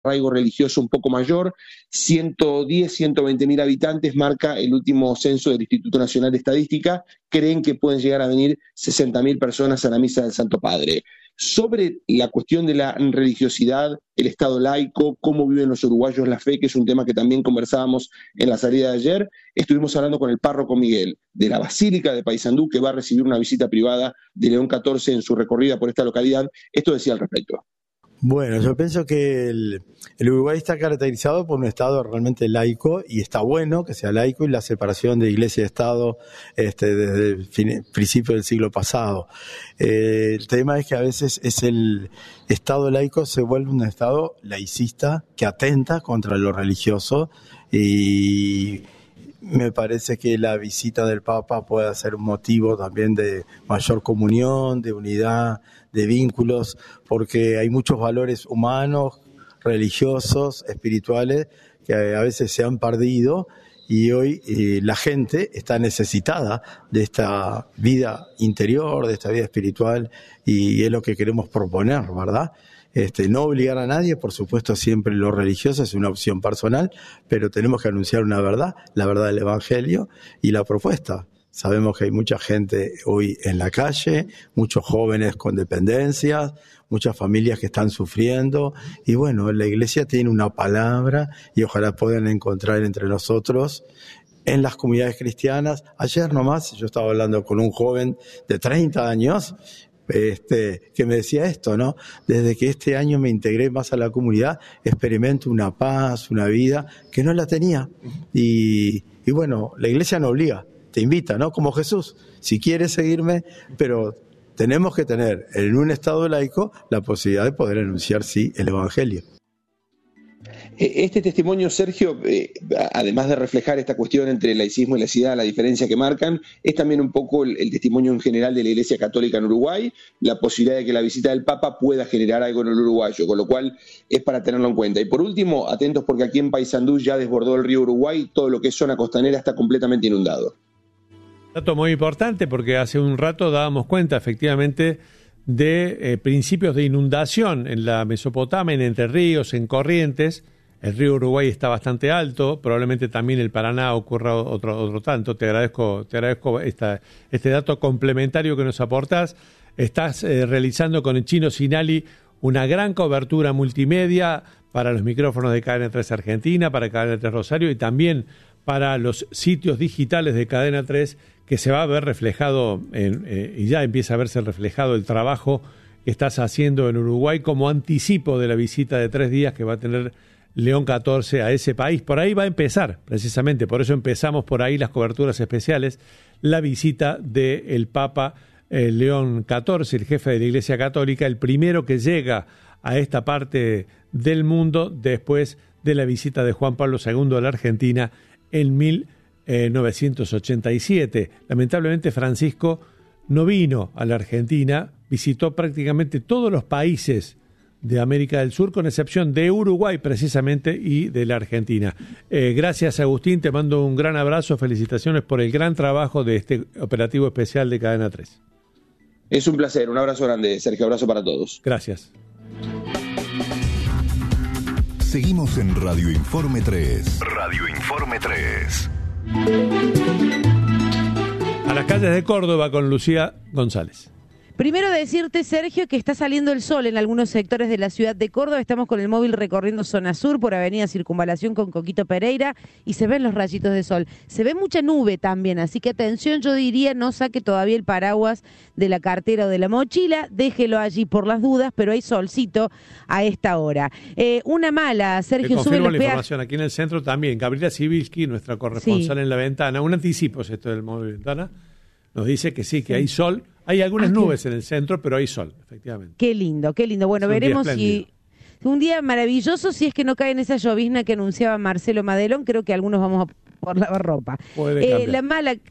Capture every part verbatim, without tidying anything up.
arraigo religioso un poco mayor, ciento diez, ciento veinte mil habitantes, marca el último censo del Instituto Nacional de Estadística, creen que pueden llegar a venir sesenta mil personas a la misa del Santo Padre. Sobre la cuestión de la religiosidad, el Estado laico, cómo viven los uruguayos la fe, que es un tema que también conversábamos en la salida de ayer, estuvimos hablando con el párroco Miguel de la Basílica de Paysandú, que va a recibir una visita privada de León catorce en su recorrida por esta localidad. Esto decía al respecto. Bueno, yo pienso que el, el Uruguay está caracterizado por un Estado realmente laico, y está bueno que sea laico, y la separación de Iglesia y Estado este, desde el fin, principio del siglo pasado. Eh, el tema es que a veces es el Estado laico se vuelve un Estado laicista que atenta contra lo religioso, y me parece que la visita del Papa puede ser un motivo también de mayor comunión, de unidad, de vínculos, porque hay muchos valores humanos, religiosos, espirituales, que a veces se han perdido, y hoy eh, la gente está necesitada de esta vida interior, de esta vida espiritual, y es lo que queremos proponer, ¿verdad? Este, no obligar a nadie, por supuesto, siempre lo religioso es una opción personal, pero tenemos que anunciar una verdad, la verdad del Evangelio y la propuesta. Sabemos que hay mucha gente hoy en la calle, muchos jóvenes con dependencias, muchas familias que están sufriendo, y bueno, la Iglesia tiene una palabra y ojalá puedan encontrar entre nosotros en las comunidades cristianas. Ayer nomás yo estaba hablando con un joven de treinta años, Este, que me decía esto, ¿no? Desde que este año me integré más a la comunidad, experimento una paz, una vida que no la tenía. Y, y bueno, la Iglesia no obliga, te invita, ¿no? Como Jesús, si quieres seguirme, pero tenemos que tener en un Estado laico la posibilidad de poder anunciar, sí, el Evangelio. Este testimonio, Sergio, eh, además de reflejar esta cuestión entre el laicismo y la laicidad, la diferencia que marcan, es también un poco el, el testimonio en general de la Iglesia Católica en Uruguay, la posibilidad de que la visita del Papa pueda generar algo en el uruguayo, con lo cual es para tenerlo en cuenta. Y por último, atentos porque aquí en Paysandú ya desbordó el río Uruguay, todo lo que es zona costanera está completamente inundado. Dato muy importante, porque hace un rato dábamos cuenta efectivamente de eh, principios de inundación en la Mesopotamia, en Entre Ríos, en Corrientes. El río Uruguay está bastante alto, probablemente también el Paraná ocurra otro, otro tanto. Te agradezco, te agradezco esta, este dato complementario que nos aportás. Estás eh, realizando con el Chino Sinali una gran cobertura multimedia para los micrófonos de Cadena tres Argentina, para Cadena tres Rosario y también para los sitios digitales de Cadena tres, que se va a ver reflejado, en, eh, y ya empieza a verse reflejado el trabajo que estás haciendo en Uruguay como anticipo de la visita de tres días que va a tener León catorce a ese país. Por ahí va a empezar, precisamente, por eso empezamos por ahí las coberturas especiales, la visita del Papa eh, León catorce, el jefe de la Iglesia Católica, el primero que llega a esta parte del mundo después de la visita de Juan Pablo segundo a la Argentina en mil novecientos ochenta y siete. Lamentablemente Francisco no vino a la Argentina, visitó prácticamente todos los países de América del Sur, con excepción de Uruguay precisamente y de la Argentina. Eh, gracias, Agustín, te mando un gran abrazo, felicitaciones por el gran trabajo de este operativo especial de Cadena tres. Es un placer, un abrazo grande, Sergio, abrazo para todos. Gracias. Seguimos en Radio Informe tres. Radio Informe tres. A las calles de Córdoba con Lucía González. Primero decirte, Sergio, que está saliendo el sol en algunos sectores de la ciudad de Córdoba. Estamos con el móvil recorriendo zona sur por avenida Circunvalación con Coquito Pereira y se ven los rayitos de sol. Se ve mucha nube también, así que atención, yo diría, no saque todavía el paraguas de la cartera o de la mochila, déjelo allí por las dudas, pero hay solcito a esta hora. Eh, una mala, Sergio, Te sube confirmo los la peajes. información aquí en el centro también. Gabriela Sibilski, nuestra corresponsal sí. en La Ventana, un anticipo es esto del móvil Ventana, nos dice que sí, que sí. hay sol. Hay algunas ah, nubes en el centro, pero hay sol, efectivamente. Qué lindo, qué lindo. Bueno, veremos si... Un día maravilloso, si es que no cae en esa llovizna que anunciaba Marcelo Madelón. Creo que algunos vamos a por lavar ropa. Puede eh, la mala...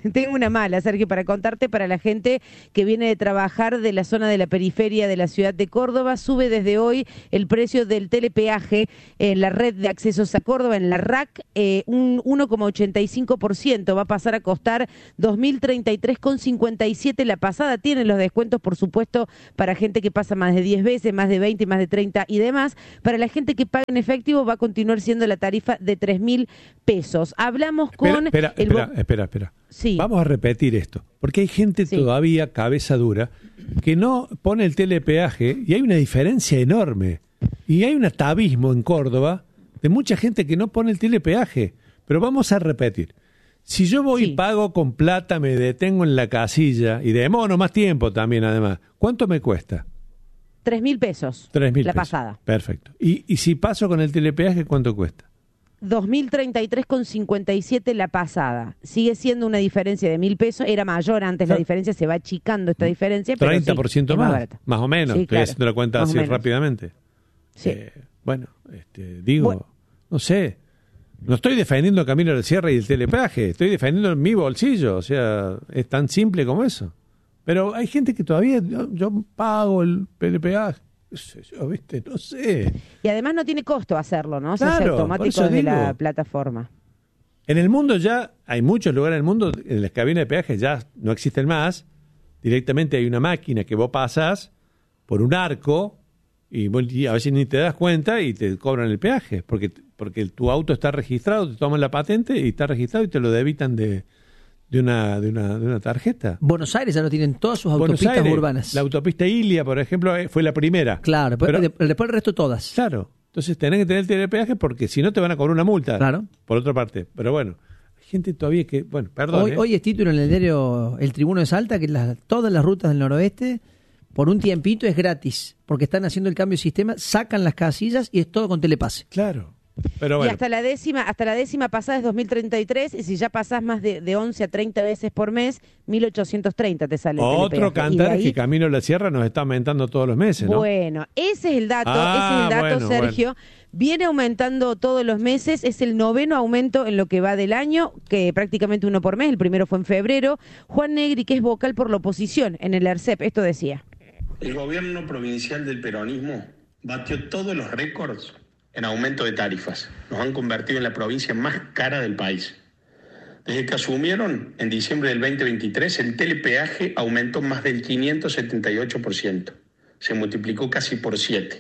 tengo una mala, Sergio, para contarte, para la gente que viene de trabajar de la zona de la periferia de la ciudad de Córdoba. Sube desde hoy el precio del telepeaje en la red de accesos a Córdoba, en la R A C, eh, un uno coma ochenta y cinco por ciento. Va a pasar a costar dos mil treinta y tres coma cincuenta y siete la pasada. Tienen los descuentos, por supuesto, para gente que pasa más de diez veces, más de veinte, más de treinta y demás. Para la gente que paga en efectivo va a continuar siendo la tarifa de tres mil pesos. Hablamos con... Espera, el espera, espera, espera. Sí. Vamos a repetir esto, porque hay gente Sí. todavía cabeza dura que no pone el telepeaje y hay una diferencia enorme. Y hay un atavismo en Córdoba de mucha gente que no pone el telepeaje. Pero vamos a repetir. Si yo voy Sí. y pago con plata, me detengo en la casilla y demoro más tiempo también, además, ¿cuánto me cuesta? Tres mil pesos. Tres mil La pesos. pasada. Perfecto. ¿Y, y si paso con el telepeaje, cuánto cuesta? dos mil treinta y tres coma cincuenta y siete la pasada. Sigue siendo una diferencia de mil pesos. Era mayor antes la Ah. diferencia, se va achicando esta diferencia. Pero treinta sí, por ciento es más, barata. más o menos. Sí, Estoy claro. haciendo la cuenta Más o así menos. rápidamente. Sí. Eh, bueno, este, digo, Bueno. no sé. No estoy defendiendo Camino del Cierre y el telepeaje, estoy defendiendo mi bolsillo. O sea, es tan simple como eso. Pero hay gente que todavía, yo, yo pago el telepeaje. No sé, yo, ¿viste? No sé. Y además no tiene costo hacerlo, ¿no? O sea, es Claro, por automático eso desde digo. la plataforma. En el mundo ya, hay muchos lugares en el mundo, en las cabinas de peaje ya no existen más. Directamente hay una máquina que vos pasas por un arco y, vos- y a veces ni te das cuenta y te cobran el peaje, porque, porque tu auto está registrado, te toman la patente y está registrado y te lo debitan de, de, una, de, una, de una tarjeta. Buenos Aires ya lo tienen todas sus Buenos autopistas Aires, urbanas. La autopista Ilia, por ejemplo, eh, fue la primera. Claro, después, Pero- de- después el resto todas. Claro. Entonces tenés que tener el telepeaje porque si no te van a cobrar una multa. Claro. Por otra parte. Pero bueno, hay gente todavía que, bueno, perdón. Hoy, ¿eh? hoy es título en el diario El Tribuno de Salta que las- todas las rutas del noroeste por un tiempito es gratis, porque están haciendo el cambio de sistema, sacan las casillas y es todo con telepase. Claro. Pero Y bueno. hasta la décima, hasta la décima pasada es dos mil treinta y tres, y si ya pasás más de, de once a treinta veces por mes, mil ochocientos treinta te sale el Otro telepeaje. Y de cantar ahí- que Camino a la Sierra nos está aumentando todos los meses, ¿no? Bueno, ese es el dato, Ah, ese es el dato, bueno, Sergio. Viene aumentando todos los meses, es el noveno aumento en lo que va del año, que prácticamente uno por mes, el primero fue en febrero. Juan Negri, que es vocal por la oposición en el ERCEP, esto decía. El gobierno provincial del peronismo batió todos los récords en aumento de tarifas. Nos han convertido en la provincia más cara del país. Desde que asumieron en diciembre del veinte veintitrés, el telepeaje aumentó más del quinientos setenta y ocho por ciento. Se multiplicó casi por siete.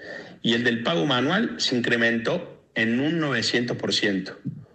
Y el del pago manual se incrementó en un novecientos por ciento.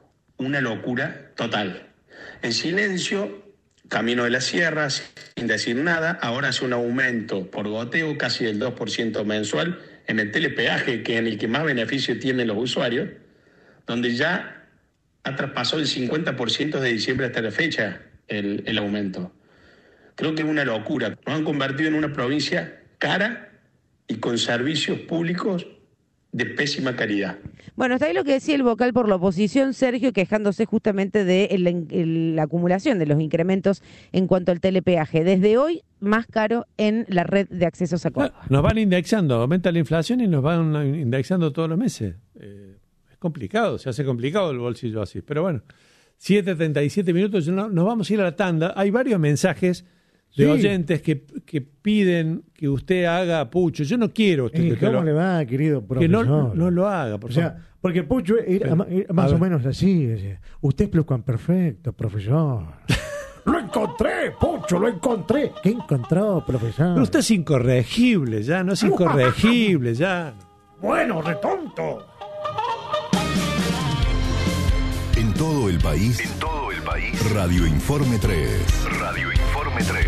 Una locura total. En silencio, Camino de la Sierra, sin decir nada, ahora hace un aumento por goteo casi del dos por ciento mensual en el telepeaje, que es en el que más beneficio tienen los usuarios, donde ya ha traspasado el cincuenta por ciento de diciembre hasta la fecha el, el aumento. Creo que es una locura. Nos han convertido en una provincia cara y con servicios públicos de pésima calidad. Bueno, está ahí lo que decía el vocal por la oposición, Sergio, quejándose justamente de el- el- la acumulación de los incrementos en cuanto al telepeaje. Desde hoy, más caro en la red de accesos a Córdoba. Nos van indexando, aumenta la inflación y nos van indexando todos los meses. Eh, es complicado, se hace complicado el bolsillo así. Pero bueno, siete treinta y siete minutos, no- nos vamos a ir a la tanda. Hay varios mensajes de Sí. oyentes que, que piden que usted haga pucho. Yo no quiero usted ¿Y que, cómo lo, le va, querido que profesor? no, no lo haga, por O sea, favor. porque Pucho era, Pero, era a más o ver. menos así. Decía, usted es pluscuamperfecto, profesor. ¡Lo encontré, Pucho, lo encontré! ¿Qué encontró, profesor? Pero usted es incorregible ya, no es incorregible ya. Bueno, retonto. En todo el país. En todo el país. Radio Informe tres. Radio Informe tres.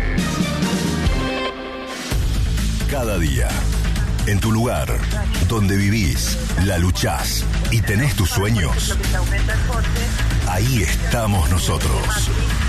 Cada día. En tu lugar. Donde vivís. La luchás. Y tenés tus sueños. Ahí estamos nosotros.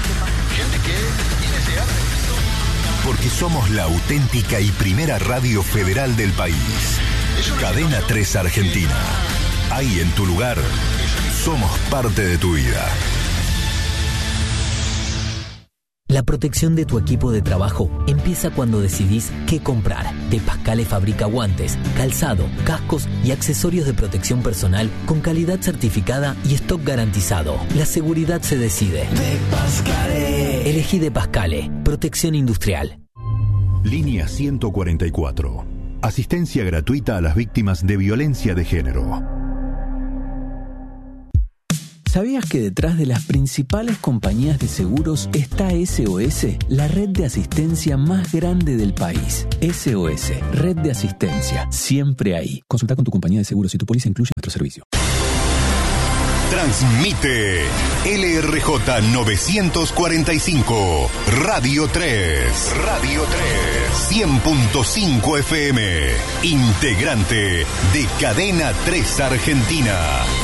Porque somos la auténtica y primera radio federal del país. Cadena tres Argentina. Ahí en tu lugar. Somos parte de tu vida. La protección de tu equipo de trabajo empieza cuando decidís qué comprar. De Pascale fabrica guantes, calzado, cascos y accesorios de protección personal con calidad certificada y stock garantizado. La seguridad se decide. De Pascale. Elegí De Pascale. Protección industrial. Línea ciento cuarenta y cuatro. Asistencia gratuita a las víctimas de violencia de género. ¿Sabías que detrás de las principales compañías de seguros está S O S, la red de asistencia más grande del país? S O S, red de asistencia, siempre ahí. Consulta con tu compañía de seguros si tu póliza incluye nuestro servicio. Transmite L R J novecientos cuarenta y cinco, Radio tres. Radio tres. cien punto cinco F M. Integrante de Cadena tres Argentina.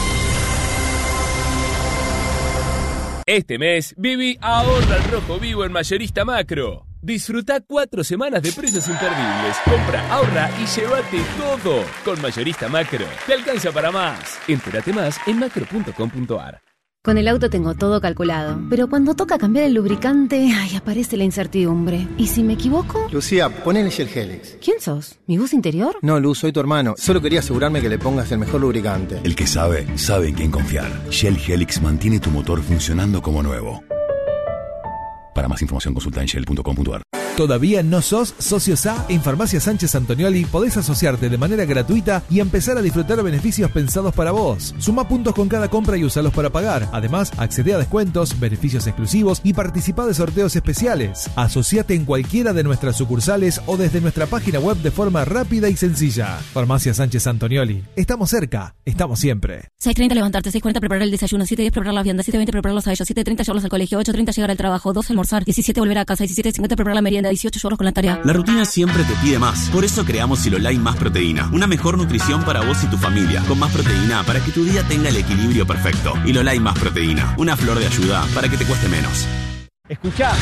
Este mes, Vivi ahorra al rojo vivo en Mayorista Macro. Disfruta cuatro semanas de precios imperdibles. Compra, ahorra y llévate todo. Con Mayorista Macro, te alcanza para más. Entérate más en macro punto com punto ar. Con el auto tengo todo calculado, pero cuando toca cambiar el lubricante, ay, aparece la incertidumbre. ¿Y si me equivoco? Lucía, ponele Shell Helix. ¿Quién sos? ¿Mi voz interior? No, Luz, soy tu hermano. Solo quería asegurarme que le pongas el mejor lubricante. El que sabe, sabe en quién confiar. Shell Helix mantiene tu motor funcionando como nuevo. Para más información consulta en shell punto com punto ar. ¿Todavía no sos socio S A? En Farmacia Sánchez Antonioli podés asociarte de manera gratuita y empezar a disfrutar beneficios pensados para vos. Suma puntos con cada compra y usalos para pagar. Además, accede a descuentos, beneficios exclusivos y participa de sorteos especiales. Asociate en cualquiera de nuestras sucursales o desde nuestra página web de forma rápida y sencilla. Farmacia Sánchez Antonioli. Estamos cerca. Estamos siempre. seis treinta levantarte, seis cuarenta preparar el desayuno, siete diez preparar la vianda, siete veinte prepararlos a ellos, siete treinta llevarlos al colegio, ocho treinta llegar al trabajo, doce almorzar, diecisiete volver a casa, diecisiete cincuenta preparar la merienda, dieciocho llevarlos con la tarea. La rutina siempre te pide más. Por eso creamos Silolai Más Proteína. Una mejor nutrición para vos y tu familia. Con más proteína para que tu día tenga el equilibrio perfecto. Silolai Más Proteína. Una flor de ayuda para que te cueste menos. Escuchá.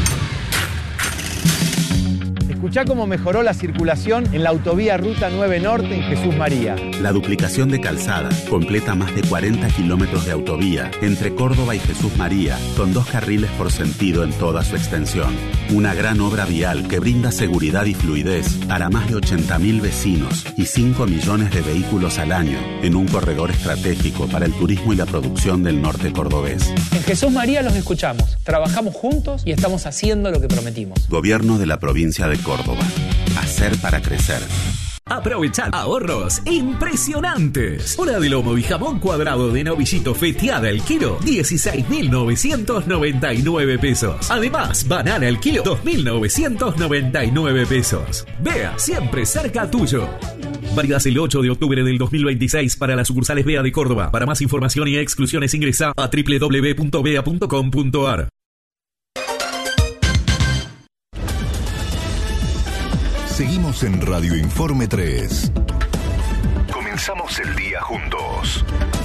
Escuchá cómo mejoró la circulación en la autovía Ruta nueve Norte en Jesús María. La duplicación de calzada completa más de cuarenta kilómetros de autovía entre Córdoba y Jesús María, con dos carriles por sentido en toda su extensión. Una gran obra vial que brinda seguridad y fluidez para más de ochenta mil vecinos y cinco millones de vehículos al año en un corredor estratégico para el turismo y la producción del norte cordobés. En Jesús María los escuchamos, trabajamos juntos y estamos haciendo lo que prometimos. Gobierno de la provincia de Córdoba. Hacer para crecer. Aprovechar ahorros impresionantes. Hora de lomo y jamón cuadrado de novillito feteada el kilo, dieciséis mil novecientos noventa y nueve pesos. Además, banana el kilo, dos mil novecientos noventa y nueve pesos. Vea, siempre cerca tuyo. Válidas el ocho de octubre del dos mil veintiséis para las sucursales Bea de Córdoba. Para más información y exclusiones ingresa a doble u doble u doble u punto bea punto com punto ar. Seguimos en Radio Informe tres. Comenzamos el día juntos.